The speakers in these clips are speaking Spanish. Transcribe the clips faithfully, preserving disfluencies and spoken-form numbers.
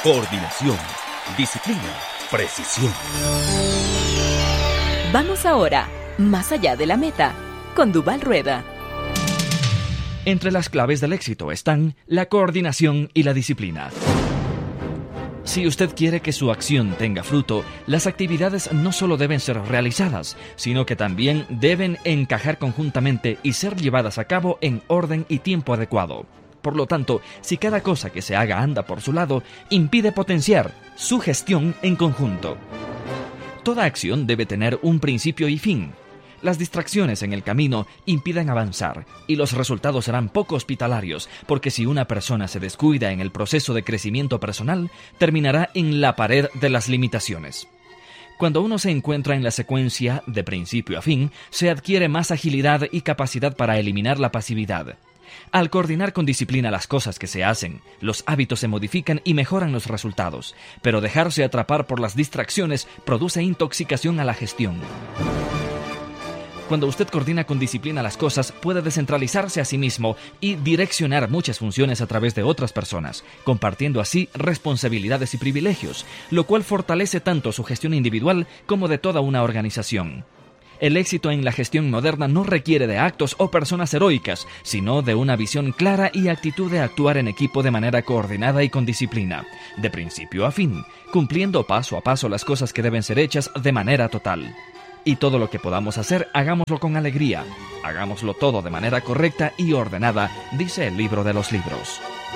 Coordinación, disciplina, precisión. Vamos ahora, más allá de la meta, con Duval Rueda. Entre las claves del éxito están la coordinación y la disciplina. Si usted quiere que su acción tenga fruto, las actividades no solo deben ser realizadas, sino que también deben encajar conjuntamente y ser llevadas a cabo en orden y tiempo adecuado. Por lo tanto, si cada cosa que se haga anda por su lado, impide potenciar su gestión en conjunto. Toda acción debe tener un principio y fin. Las distracciones en el camino impiden avanzar y los resultados serán poco hospitalarios, porque si una persona se descuida en el proceso de crecimiento personal, terminará en la pared de las limitaciones. Cuando uno se encuentra en la secuencia de principio a fin, se adquiere más agilidad y capacidad para eliminar la pasividad. Al coordinar con disciplina las cosas que se hacen, los hábitos se modifican y mejoran los resultados, pero dejarse atrapar por las distracciones produce intoxicación a la gestión. Cuando usted coordina con disciplina las cosas, puede descentralizarse a sí mismo y direccionar muchas funciones a través de otras personas, compartiendo así responsabilidades y privilegios, lo cual fortalece tanto su gestión individual como de toda una organización. El éxito en la gestión moderna no requiere de actos o personas heroicas, sino de una visión clara y actitud de actuar en equipo de manera coordinada y con disciplina, de principio a fin, cumpliendo paso a paso las cosas que deben ser hechas de manera total. Y todo lo que podamos hacer, hagámoslo con alegría. Hagámoslo todo de manera correcta y ordenada, dice el libro de los libros.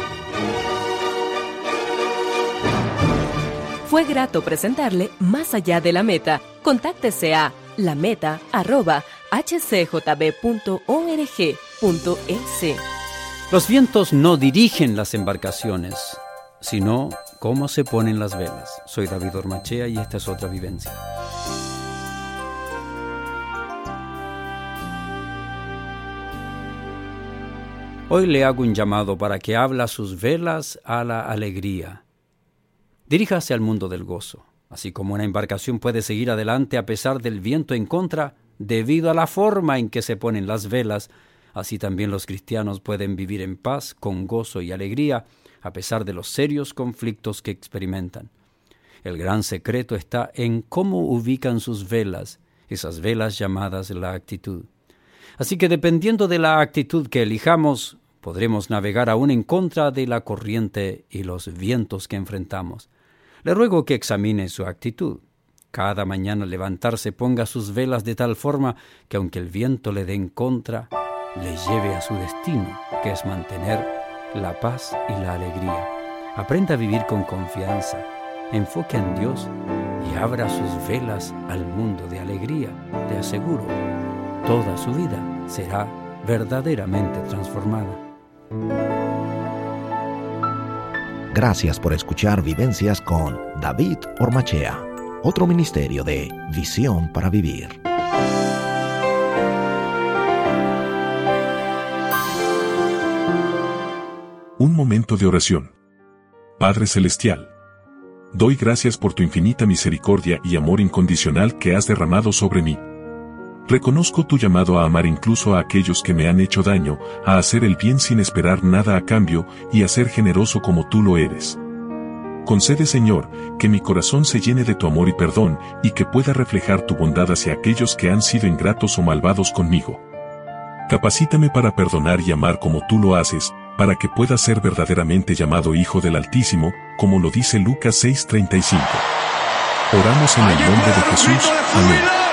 Fue grato presentarle Más allá de la meta. Contáctese a lameta arroba h c j b punto org punto e s. Los vientos no dirigen las embarcaciones, sino cómo se ponen las velas. Soy David Ormachea y esta es otra vivencia. Hoy le hago un llamado para que abra sus velas a la alegría. Diríjase al mundo del gozo. Así como una embarcación puede seguir adelante a pesar del viento en contra, debido a la forma en que se ponen las velas, así también los cristianos pueden vivir en paz, con gozo y alegría, a pesar de los serios conflictos que experimentan. El gran secreto está en cómo ubican sus velas, esas velas llamadas la actitud. Así que dependiendo de la actitud que elijamos, podremos navegar aún en contra de la corriente y los vientos que enfrentamos. Le ruego que examine su actitud. Cada mañana al levantarse ponga sus velas de tal forma que aunque el viento le dé en contra, le lleve a su destino, que es mantener la paz y la alegría. Aprenda a vivir con confianza, enfoque en Dios y abra sus velas al mundo de alegría. Te aseguro, toda su vida será verdaderamente transformada. Gracias por escuchar Vivencias con David Ormachea, otro ministerio de Visión para Vivir. Un momento de oración. Padre Celestial, doy gracias por tu infinita misericordia y amor incondicional que has derramado sobre mí. Reconozco tu llamado a amar incluso a aquellos que me han hecho daño, a hacer el bien sin esperar nada a cambio y a ser generoso como tú lo eres. Concede, Señor, que mi corazón se llene de tu amor y perdón y que pueda reflejar tu bondad hacia aquellos que han sido ingratos o malvados conmigo. Capacítame para perdonar y amar como tú lo haces, para que pueda ser verdaderamente llamado Hijo del Altísimo, como lo dice Lucas seis treinta y cinco. Oramos en el nombre de Jesús. Amén.